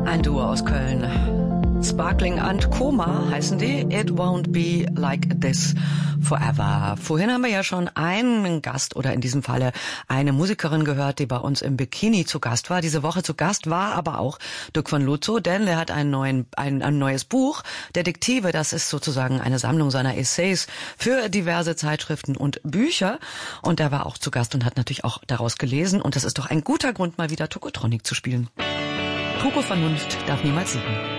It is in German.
Ein Duo aus Köln. Sparkling and Koma heißen die. It won't be like this forever. Vorhin haben wir ja schon einen Gast oder in diesem Falle eine Musikerin gehört, die bei uns im Bikini zu Gast war. Diese Woche zu Gast war aber auch Dirk von Lozo, denn er hat ein neues Buch, Detektive. Das ist sozusagen eine Sammlung seiner Essays für diverse Zeitschriften und Bücher. Und er war auch zu Gast und hat natürlich auch daraus gelesen. Und das ist doch ein guter Grund, mal wieder Tokotronic zu spielen. Pure Vernunft darf niemals siegen.